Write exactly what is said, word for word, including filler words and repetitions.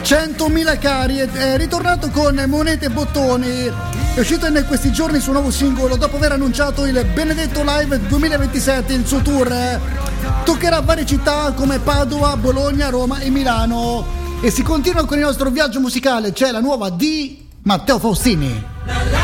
centomila cari, è ritornato con Monete e Bottoni, è uscito in questi giorni il suo nuovo singolo dopo aver annunciato il Benedetto Live duemilaventisette, il suo tour. Toccherà varie città come Padova, Bologna, Roma e Milano e si continua con il nostro viaggio musicale. C'è la nuova di Matteo Faustini.